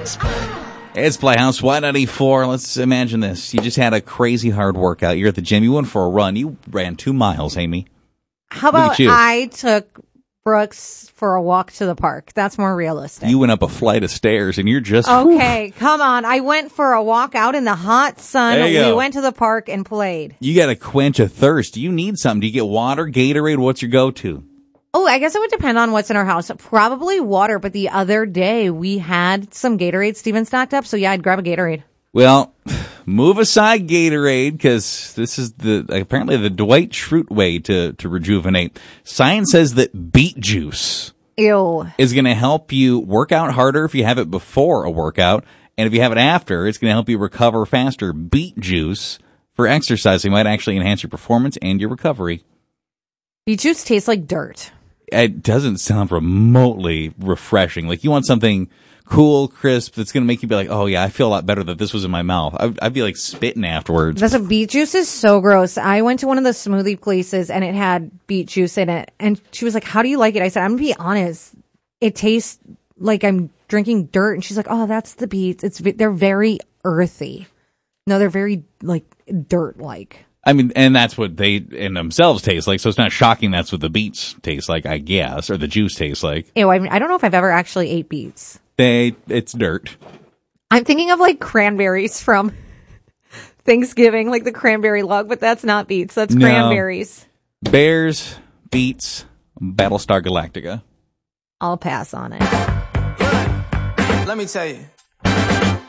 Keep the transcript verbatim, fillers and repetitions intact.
It's Playhouse Y ninety-four. Let's imagine this. You just had a crazy hard workout. You're at the gym. You went for a run. You ran two miles, Amy. How about I took Brooks for a walk to the park? That's more realistic. You went up a flight of stairs, and you're just... Okay, whew. Come on. I went for a walk out in the hot sun. We go. went to the park and played. You got to quench a thirst. You need something. Do you get water, Gatorade? What's your go-to? Oh, I guess it would depend on what's in our house. Probably water, but the other day we had some Gatorade Steven stocked up, so yeah, I'd grab a Gatorade. Well, move aside Gatorade, because this is the apparently the Dwight Schrute way to, to rejuvenate. Science says that beet juice Ew. is going to help you work out harder if you have it before a workout, and if you have it after, it's going to help you recover faster. Beet juice for exercising might actually enhance your performance and your recovery. Beet juice tastes like dirt. It doesn't sound remotely refreshing. Like, you want something cool, crisp, that's going to make you be like, oh, yeah, I feel a lot better that this was in my mouth. I'd, I'd be like spitting afterwards. That's what beet juice is so gross. I went to one of the smoothie places and it had beet juice in it. And she was like, how do you like it? I said, I'm going to be honest. It tastes like I'm drinking dirt. And she's like, oh, that's the beets. It's They're very earthy. No, they're very, like, dirt-like. I mean, and that's what they in themselves taste like, so it's not shocking that's what the beets taste like, I guess, or the juice tastes like. Ew, I, mean, I don't know if I've ever actually ate beets. They, it's dirt. I'm thinking of, like, cranberries from Thanksgiving, like the cranberry log, but that's not beets, that's no. cranberries. Bears, beets, Battlestar Galactica. I'll pass on it. Let me tell you.